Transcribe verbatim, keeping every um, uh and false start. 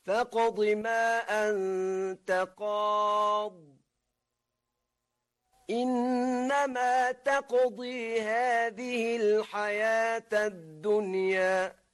فاقض ما أنت قاض إنما تقضي هذه الحياة الدنيا